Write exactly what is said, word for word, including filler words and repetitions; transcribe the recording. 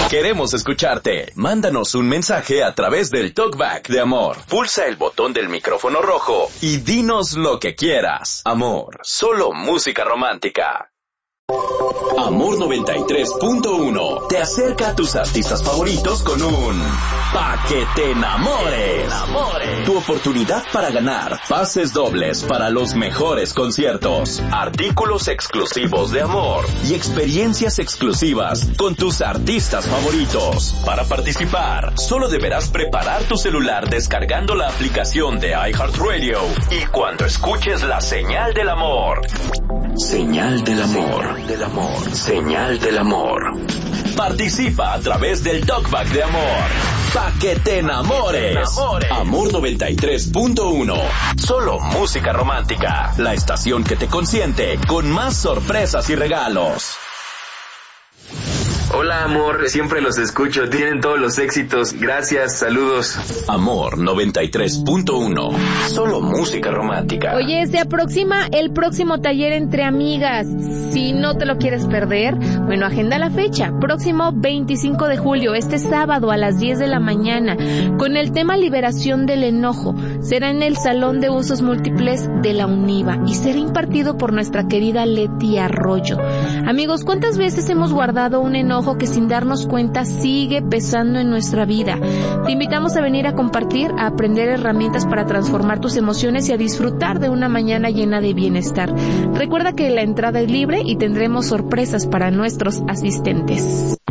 Queremos escucharte. Mándanos un mensaje a través del Talkback de Amor. Pulsa el botón del micrófono rojo y dinos lo que quieras. Amor, solo música romántica. Amor noventa y tres punto uno te acerca a tus artistas favoritos con un Pa' que te enamores. Tu oportunidad para ganar pases dobles para los mejores conciertos, artículos exclusivos de Amor y experiencias exclusivas con tus artistas favoritos. Para participar, solo deberás preparar tu celular descargando la aplicación de iHeartRadio y cuando escuches la señal del amor. Señal del amor. Del amor. Señal del amor. Participa a través del Talkback de Amor. Pa' que te enamores. enamores. Amor noventa y tres punto uno. Solo música romántica. La estación que te consiente con más sorpresas y regalos. Hola, amor, siempre los escucho, tienen todos los éxitos, gracias, saludos. Amor noventa y tres punto uno, solo música romántica. Oye, se aproxima el próximo taller entre amigas. Si no te lo quieres perder, bueno, agenda la fecha. Próximo veinticinco de julio, este sábado a las diez de la mañana, con el tema Liberación del Enojo. Será en el Salón de Usos Múltiples de la UNIVA y será impartido por nuestra querida Leti Arroyo. Amigos, ¿cuántas veces hemos guardado un enojo que sin darnos cuenta sigue pesando en nuestra vida? Te invitamos a venir a compartir, a aprender herramientas para transformar tus emociones y a disfrutar de una mañana llena de bienestar. Recuerda que la entrada es libre y tendremos sorpresas para nuestros asistentes.